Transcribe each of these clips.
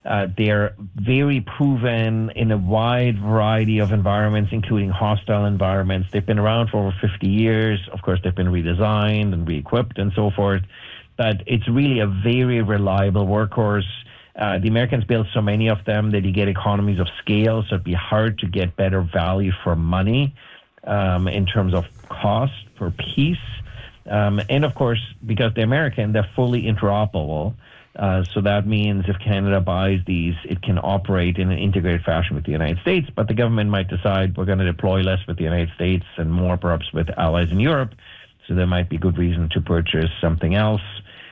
They're very proven in a wide variety of environments, including hostile environments. They've been around for over 50 years. Of course, they've been redesigned and re-equipped and so forth. But it's really a very reliable workhorse. The Americans built so many of them that you get economies of scale, so it'd be hard to get better value for money in terms of cost per piece. And of course, because they're American, they're fully interoperable. So that means if Canada buys these, it can operate in an integrated fashion with the United States, but the government might decide we're going to deploy less with the United States and more perhaps with allies in Europe. So there might be good reason to purchase something else.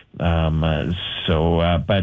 But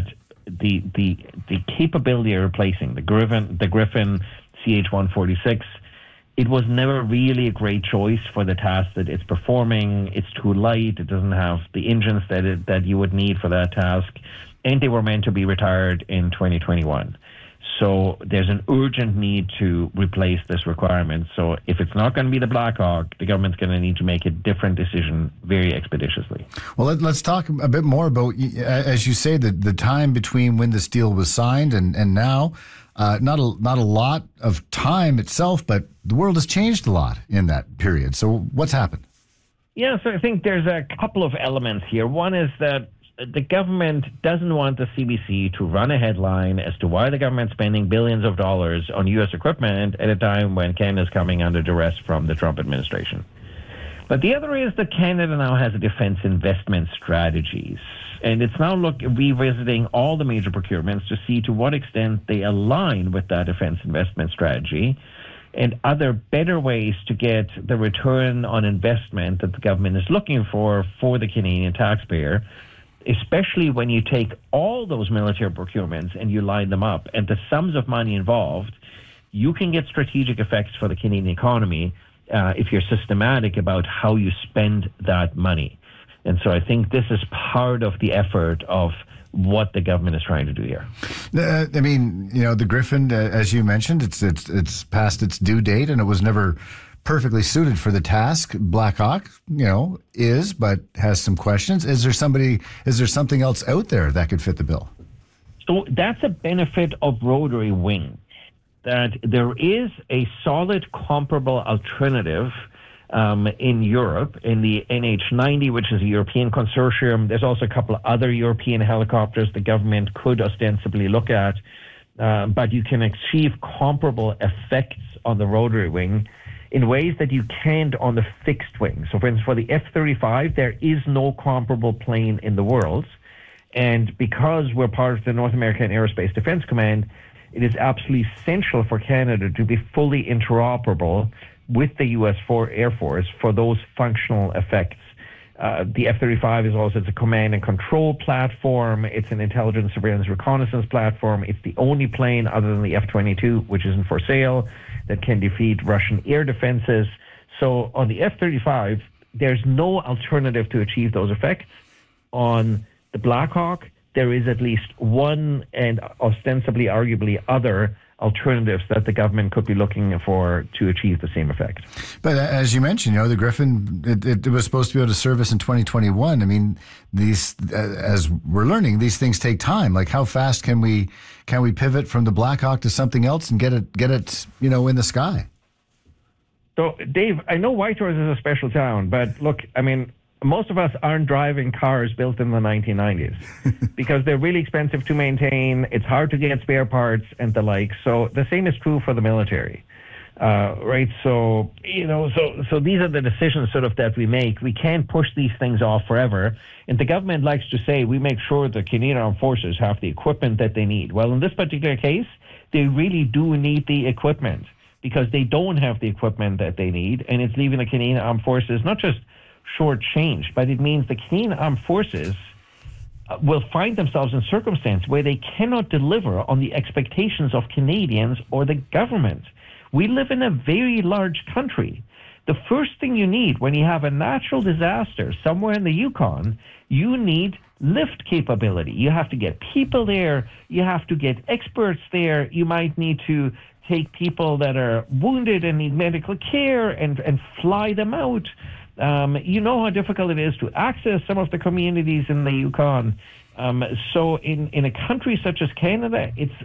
the capability of replacing the Griffin CH-146, it was never really a great choice for the task that it's performing. It's too light. It doesn't have the engines that you would need for that task. And they were meant to be retired in 2021. So there's an urgent need to replace this requirement. So if it's not going to be the Black Hawk, the government's going to need to make a different decision very expeditiously. Well, let's talk a bit more about, as you say, the time between when this deal was signed and now. Not a lot of time itself, but the world has changed a lot in that period. So what's happened? Yeah, so I think there's a couple of elements here. One is that the government doesn't want the CBC to run a headline as to why the government's spending billions of dollars on U.S. equipment at a time when Canada's coming under duress from the Trump administration. But the other is that Canada now has a defense investment strategies, and it's now revisiting all the major procurements to see to what extent they align with that defense investment strategy and other better ways to get the return on investment that the government is looking for the Canadian taxpayer, especially when you take all those military procurements and you line them up and the sums of money involved, you can get strategic effects for the Canadian economy if you're systematic about how you spend that money. And so I think this is part of the effort of what the government is trying to do here. I mean, the Griffin, as you mentioned, it's past its due date and it was never perfectly suited for the task. Black Hawk, is, but has some questions. Is there something else out there that could fit the bill? So that's a benefit of rotary wing, that there is a solid comparable alternative in Europe, in the NH90, which is a European consortium. There's also a couple of other European helicopters the government could ostensibly look at, but you can achieve comparable effects on the rotary wing in ways that you can't on the fixed wing. So for instance, for the F-35, there is no comparable plane in the world. And because we're part of the North American Aerospace Defense Command, it is absolutely essential for Canada to be fully interoperable with the U.S. Air Force for those functional effects. The F-35 is also it's a command and control platform. It's an intelligence, surveillance, reconnaissance platform. It's the only plane other than the F-22, which isn't for sale, that can defeat Russian air defenses. So on the F-35, there's no alternative to achieve those effects. On the Black Hawk, there is at least one and ostensibly, arguably, other alternatives that the government could be looking for to achieve the same effect. But as you mentioned, the Griffin, it was supposed to be able to service in 2021. I mean, these, as we're learning, these things take time. Like, how fast can we pivot from the Black Hawk to something else and get it in the sky? So, Dave, I know Whitehorse is a special town, but look, I mean, most of us aren't driving cars built in the 1990s because they're really expensive to maintain. It's hard to get spare parts and the like. So the same is true for the military, right? So, so these are the decisions sort of that we make. We can't push these things off forever. And the government likes to say we make sure the Canadian Armed Forces have the equipment that they need. Well, in this particular case, they really do need the equipment because they don't have the equipment that they need. And it's leaving the Canadian Armed Forces not just shortchanged, but it means the Canadian Armed Forces will find themselves in circumstance where they cannot deliver on the expectations of Canadians or the government. We live in a very large country. The first thing you need when you have a natural disaster somewhere in the Yukon, you need lift capability. You have to get people there. You have to get experts there. You might need to take people that are wounded and need medical care and fly them out. You know how difficult it is to access some of the communities in the Yukon. So in a country such as Canada, it's